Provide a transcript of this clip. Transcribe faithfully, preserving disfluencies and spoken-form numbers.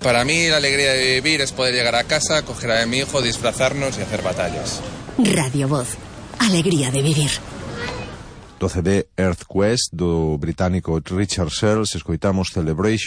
Para mí la alegría de vivir es poder llegar a casa, coger a mi hijo, disfrazarnos y hacer batallas. Radio Voz. Alegría de vivir. Do C D Earth Quest do británico Richard Searles escoitamos Celebration